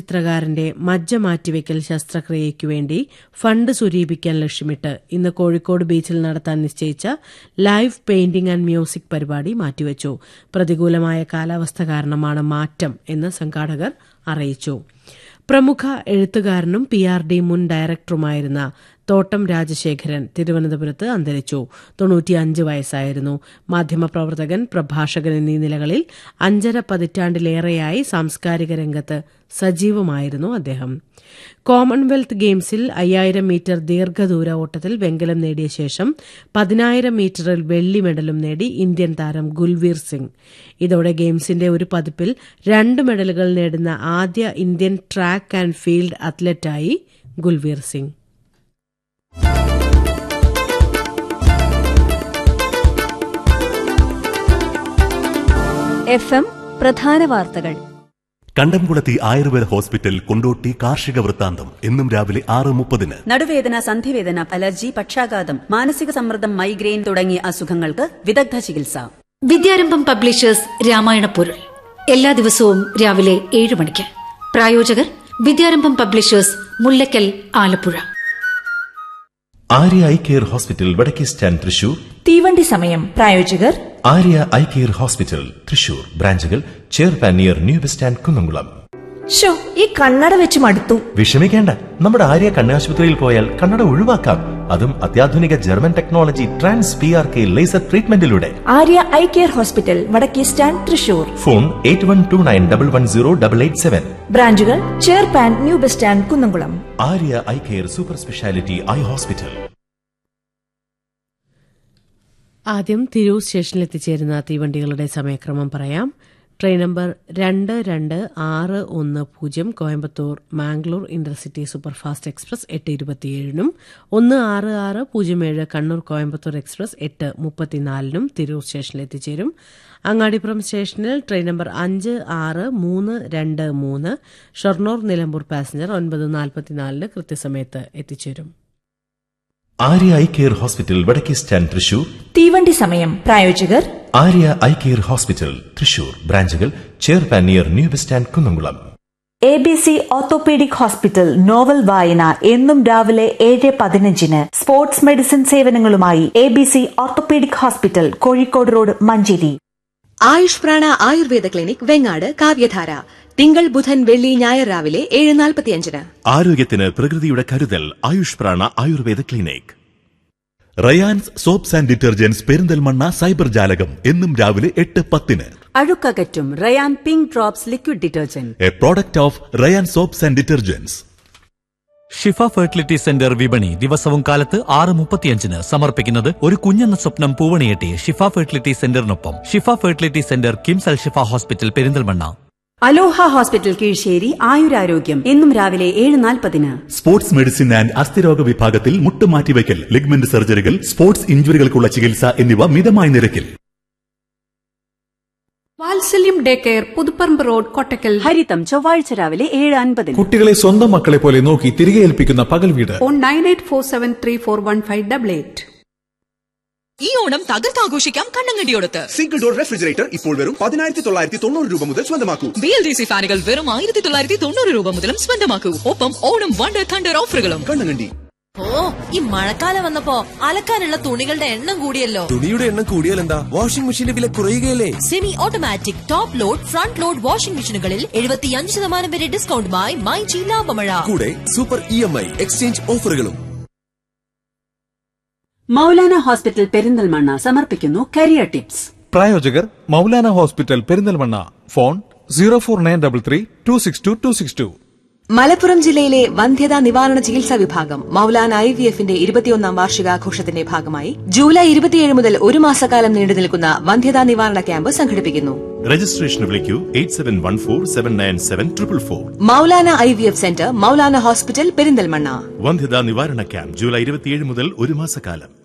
ചിത്രകാരന്റെ മജ്ജ മാറ്റിവെക്കൽ ശസ്ത്രക്രിയയ്ക്കു വേണ്ടി ഫണ്ട് സ്വരൂപിക്കാൻ ലക്ഷ്യമിട്ട് ഇന്ന് കോഴിക്കോട് ബീച്ചിൽ നടത്താൻ നിശ്ചയിച്ച ലൈവ് പെയിന്റിംഗ് ആൻഡ് മ്യൂസിക് പരിപാടി മാറ്റിവച്ചു. പ്രതികൂലമായ കാലാവസ്ഥ കാരണമാണ് മാറ്റം എന്ന് സംഘാടകർ അറിയിച്ചു. പ്രമുഖ എഴുത്തുകാരനും PRD മുൻ ഡയറക്ടറുമായിരുന്ന തോട്ടം രാജശേഖരൻ തിരുവനന്തപുരത്ത് അന്തരിച്ചു. 95 വയസ്സായിരുന്നു. മാധ്യമപ്രവർത്തകൻ, പ്രഭാഷകൻ എന്നീ നിലകളിൽ 5.5 പതിറ്റാണ്ടിലേറെയായി സാംസ്കാരിക രംഗത്ത് സജീവമായിരുന്നു അദ്ദേഹം. കോമൺവെൽത്ത് ഗെയിംസിൽ 5000 മീറ്റർ ദീർഘദൂര ഓട്ടത്തിൽ വെങ്കലം നേടിയ ശേഷം 10000 മീറ്ററിൽ വെള്ളി മെഡലും നേടി ഇന്ത്യൻ താരം ഗുൽവീർ സിംഗ്. ഇതോടെ ഗെയിംസിന്റെ ഒരു പതിപ്പിൽ 2 മെഡലുകൾ നേടുന്ന ആദ്യ Indian track and field അത്ലറ്റായി Gulveer Singh. FM പ്രധാന വാർത്തകൾ. കണ്ടംകുളത്തി ആയുർവേദ ഹോസ്പിറ്റൽ കൊണ്ടോട്ടി കാർഷിക വൃത്താന്തം എന്നും രാവിലെ 6:30. നടുവേദന, സന്ധിവേദന, അലർജി, പക്ഷാഘാതം, മാനസിക സമ്മർദ്ദം, മൈഗ്രെയിൻ തുടങ്ങിയ അസുഖങ്ങൾക്ക് വിദഗ്ധ ചികിത്സ. വിദ്യാരംഭം പബ്ലിഷേഴ്സ് രാമായണ പൊരുൾ എല്ലാ ദിവസവും രാവിലെ 7 മണിക്ക്. പ്രായോജകർ വിദ്യാരംഭം publishers, Mullakkal, Alappuzha. Arya eye care hospital വടക്കേ സ്റ്റാൻഡ് തൃശൂർ. തീവണ്ടി സമയം. പ്രായോജകർ Arya eye care hospital Thrissur. ബ്രാഞ്ചുകൾ ചെയർപാൻ near new bus stand Kunnamkulam. ഈ കണ്ണട വെച്ച് മടുത്തു. വിഷമിക്കേണ്ട, നമ്മുടെ ആര്യ കണ്ണാശുപത്രിയിൽ പോയാൽ കണ്ണട ഒഴിവാക്കാം. അതും അത്യാധുനിക German technology trans PRK laser ട്രീറ്റ്മെന്റിലൂടെ. Arya eye care hospital വടക്കേ സ്റ്റാൻഡ് തൃശൂർ. ഫോൺ 8129110887. ബ്രാഞ്ചുകൾ ചെയർപാൻ new bus stand Kunnamkulam. Arya eye care super speciality eye hospital. ആദ്യം തിരൂർ സ്റ്റേഷനിൽ എത്തിച്ചേരുന്ന തീവണ്ടികളുടെ സമയക്രമം പറയാം. Train number 22610 Coimbatore Mangalore intercity superfast express 8:27 1667 Kannur Coimbatore express 8:34 Tirur സ്റ്റേഷനിൽ എത്തിച്ചേരും. അങ്ങാടിപ്പുറം സ്റ്റേഷനിൽ train number 56323 Shoranur Nilambur passenger 9:44 കൃത്യസമയത്ത് എത്തിച്ചേരും. ആര്യ ഐ കെയർ ഹോസ്പിറ്റൽ വടക്കേ സ്റ്റാൻഡ് തൃശൂർ. തീവണ്ടി സമയം. പ്രായോജകർ Arya eye care hospital Thrissur. ബ്രാഞ്ചുകൾ ചെയർപാൻ near new bus stand Kunnamkulam. ABC orthopaedic hospital novel വായന എന്നും രാവിലെ 7:15. Sports medicine സേവനങ്ങളുമായി ABC orthopaedic hospital, Kozhikode road, Manjeri. Ayush പ്രാണ ആയുർവേദ ക്ലിനിക് വെങ്ങാട്. കാവ്യധാര തിങ്കൾ, ബുധൻ, വെള്ളി, ഞായർ രാവിലെ 7:45. ആരോഗ്യത്തിന് പ്രകൃതിയുടെ കരുതൽ. ആയുഷ് പ്രാണ Ayurveda clinic. Rayan's soaps and detergents Perinthalmanna cyber ജാലകം എന്നും രാവിലെ 8:10. അഴുക്കകറ്റും Ryan pink drops liquid detergent, A product of Ryan soaps and detergents. Shifa fertility centre വിപണി ദിവസവും കാലത്ത് 6:35 സമർപ്പിക്കുന്നത് ഒരു കുഞ്ഞെന്ന സ്വപ്നം പൂവണിയെട്ടി ഷിഫ ഫെർട്ടിലിറ്റി സെന്ററിനൊപ്പം. ഷിഫ ഫെർട്ടിലിറ്റി സെന്റർ, കിംസ് അൽ ഷിഫ ഹോസ്പിറ്റൽ, പെരിന്തൽമണ്ണ. അലോഹ ഹോസ്പിറ്റൽ കീഴ്ശ്ശേരി ആയുരാരോഗ്യം എന്നും രാവിലെ 7:40. സ്പോർട്സ് മെഡിസിൻ ആൻഡ് അസ്ഥിരോഗ വിഭാഗത്തിൽ മുട്ടുമാറ്റിവയ്ക്കൽ, ലിഗ്മെന്റ് സർജറികൾ, സ്പോർട്സ് ഇഞ്ചുറികൾക്കുള്ള ചികിത്സ എന്നിവ മിതമായ നിരക്കിൽ. വാത്സല്യം day care, Puthuparamba road, Kottakkal. ഹരിതം ചൊവ്വാഴ്ച രാവിലെ 7:50. കുട്ടികളെ സ്വന്തം മക്കളെ പോലെ നോക്കി തിരികെ ഏൽപ്പിക്കുന്ന പകൽ വീട്. ഫോൺ 9847341588. ഈ ഓണം തകർത്താഘോഷിക്കാം കണ്ണങ്കണ്ടിയോടത്ത്. സിംഗിൾ ഡോർ റെഫ്രിജറേറ്റർ ഇപ്പോൾ വെറും 10990 രൂപ മുതൽ സ്വന്തമാക്കൂ. BLDC ഫാനുകൾ വെറും 1990 രൂപ മുതലും സ്വന്തമാക്കൂ. ഒപ്പം ഓണം വണ്ടർ തണ്ടർ ഓഫറുകളും. കണ്ണങ്കണ്ടി. ഈ മഴക്കാലം വന്നപ്പോ അലക്കാനുള്ള തുണികളുടെ എണ്ണം കൂടിയല്ലോ. തുണിയുടെ എണ്ണം കൂടിയാൽ എന്താ? വാഷിംഗ് മെഷീന്റെ വില കുറയുകയല്ലേ? Semi automatic, top load, front load washing മെഷീനുകളിൽ 75% വരെ ഡിസ്കൗണ്ടുമായി മൈജി ലാഭമഴ. കൂടെ സൂപ്പർ EMI എക്സ്ചേഞ്ച് ഓഫറുകളും. മൗലാന ഹോസ്പിറ്റൽ പെരിന്തൽമണ്ണ സമർപ്പിക്കുന്നു കരിയർ ടിപ്സ്. പ്രായോജകർ മൗലാന ഹോസ്പിറ്റൽ പെരിന്തൽമണ്ണ. ഫോൺ 0492326262. മലപ്പുറം ജില്ലയിലെ വന്ധ്യതാ നിവാരണ ചികിത്സാ വിഭാഗം മൗലാന IVFന്റെ 21ാം വാർഷികാഘോഷത്തിന്റെ ഭാഗമായി ജൂലൈ 27 മുതൽ 1 മാസക്കാലം നീണ്ടു നിൽക്കുന്ന വന്ധ്യതാ നിവാരണ ക്യാമ്പ് സംഘടിപ്പിക്കുന്നു. രജിസ്ട്രേഷന് വിളിക്കൂ 8714797444. Maulana IVF centre, Maulana hospital, Perinthalmanna. വന്ധ്യതാ നിവാരണ ക്യാമ്പ് ജൂലൈ 27 മുതൽ 1 മാസക്കാലം.